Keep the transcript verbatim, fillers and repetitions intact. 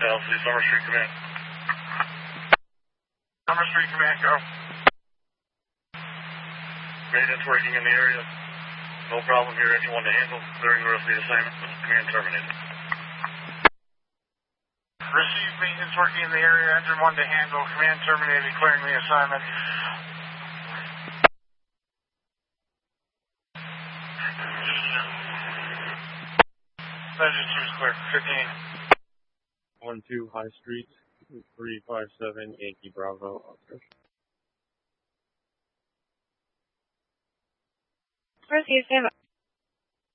Tennessee, Summer Street Command. Summer Street Command, go. Maintenance working in the area. No problem here, engine one to handle. Clearing the rest of the assignment. Command terminated. Receive maintenance working in the area, engine one to handle. Command terminated, clearing the assignment. Engine two is clear. fifteen. one two High Street, three five seven Yankee Bravo, Oscar. Proceed, stand by.